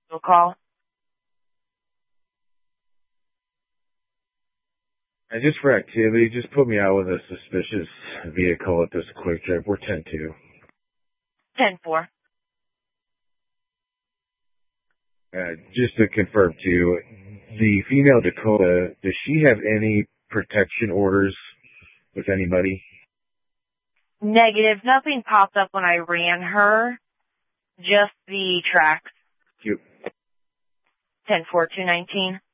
We'll call. And just for activity, just put me out with a suspicious vehicle at this Quick Trip. We're 10-2. 10-4. Just to confirm too, the female Dakota, does she have any protection orders with anybody? Negative. Nothing popped up when I ran her. Just the tracks. Cute. 10-4, 219.